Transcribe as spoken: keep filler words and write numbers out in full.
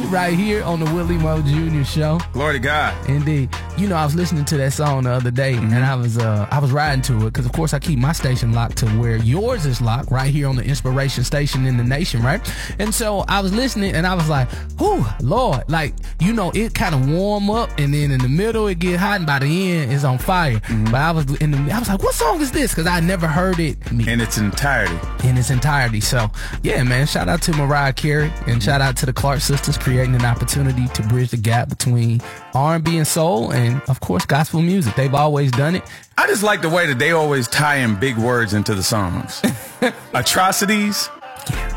right here on the Willie Moe Junior Show. Glory to God. Indeed. You know, I was listening to that song the other day, mm-hmm. and I was uh, I was riding to it because, of course, I keep my station locked to where yours is locked, right here on the Inspiration Station in the nation, right? And so I was listening, and I was like, whew, Lord. Like, you know, it kind of warm up, and then in the middle, it get hot, and by the end, it's on fire. Mm-hmm. But I was in the, I was like, what song is this? Because I never heard it. In its entirety. In its entirety. So, yeah, man, shout out to Mariah Carey, and shout out to the Clark sisters creating an opportunity to bridge the gap between R and B and soul and, of course, gospel music. They've always done it. I just like the way that they always tie in big words into the songs. Atrocities. Yeah.